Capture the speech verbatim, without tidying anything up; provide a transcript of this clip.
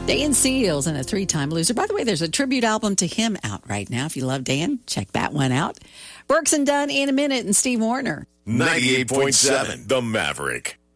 Dan Seals and a three-time loser. By the way, there's a tribute album to him out right now. If you love Dan, check that one out. Brooks and Dunn in a minute, and Steve Warner. ninety-eight point seven The Maverick.